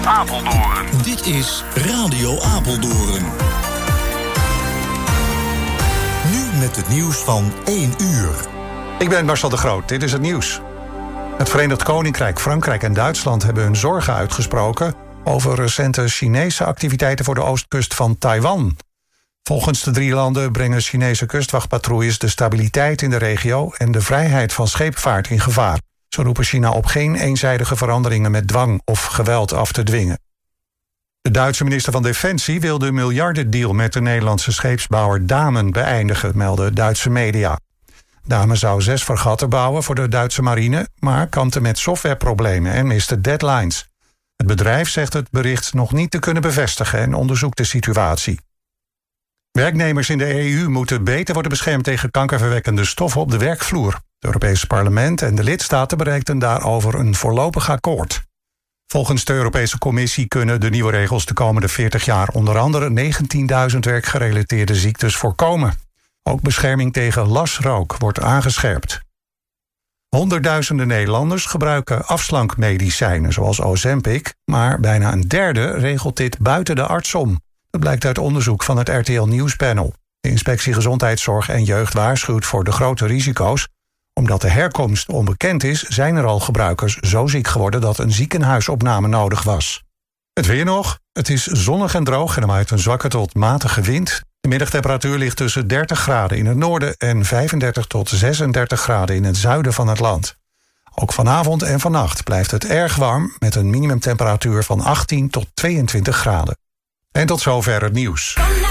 Apeldoorn. Dit is Radio Apeldoorn. Nu met het nieuws van 1 uur. Ik ben Marcel de Groot, dit is het nieuws. Het Verenigd Koninkrijk, Frankrijk en Duitsland hebben hun zorgen uitgesproken over recente Chinese activiteiten voor de oostkust van Taiwan. Volgens de 3 landen brengen Chinese kustwachtpatrouilles de stabiliteit in de regio en de vrijheid van scheepvaart in gevaar. Ze roepen China op geen eenzijdige veranderingen met dwang of geweld af te dwingen. De Duitse minister van Defensie wil de miljardendeal met de Nederlandse scheepsbouwer Damen beëindigen, melden Duitse media. Damen zou 6 fregatten bouwen voor de Duitse marine, maar kampte met softwareproblemen en miste deadlines. Het bedrijf zegt het bericht nog niet te kunnen bevestigen en onderzoekt de situatie. Werknemers in de EU moeten beter worden beschermd tegen kankerverwekkende stoffen op de werkvloer. Het Europese parlement en de lidstaten bereikten daarover een voorlopig akkoord. Volgens de Europese Commissie kunnen de nieuwe regels de komende 40 jaar onder andere 19.000 werkgerelateerde ziektes voorkomen. Ook bescherming tegen lasrook wordt aangescherpt. Honderdduizenden Nederlanders gebruiken afslankmedicijnen zoals Ozempic, maar bijna een derde regelt dit buiten de arts om. Dat blijkt uit onderzoek van het RTL Nieuwspanel. De Inspectie Gezondheidszorg en Jeugd waarschuwt voor de grote risico's. Omdat de herkomst onbekend is, zijn er al gebruikers zo ziek geworden dat een ziekenhuisopname nodig was. Het weer nog. Het is zonnig en droog en er waait een zwakke tot matige wind. De middagtemperatuur ligt tussen 30 graden in het noorden en 35 tot 36 graden in het zuiden van het land. Ook vanavond en vannacht blijft het erg warm met een minimumtemperatuur van 18 tot 22 graden. En tot zover het nieuws.